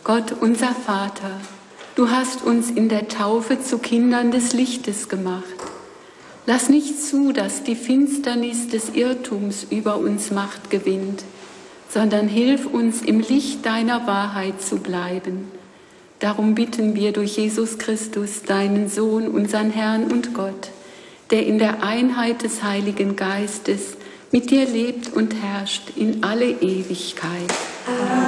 Gott, unser Vater, du hast uns in der Taufe zu Kindern des Lichtes gemacht. Lass nicht zu, dass die Finsternis des Irrtums über uns Macht gewinnt, sondern hilf uns, im Licht deiner Wahrheit zu bleiben. Darum bitten wir durch Jesus Christus, deinen Sohn, unseren Herrn und Gott, der in der Einheit des Heiligen Geistes mit dir lebt und herrscht in alle Ewigkeit. Amen.